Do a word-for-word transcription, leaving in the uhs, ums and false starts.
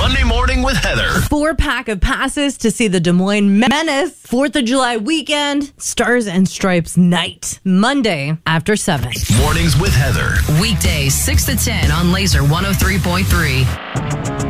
Monday Morning with Heather. Four pack of passes to see the Des Moines Menace. Fourth of July weekend. Stars and Stripes night. Monday after seven. Mornings with Heather. Weekdays six to ten on Laser one oh three point three.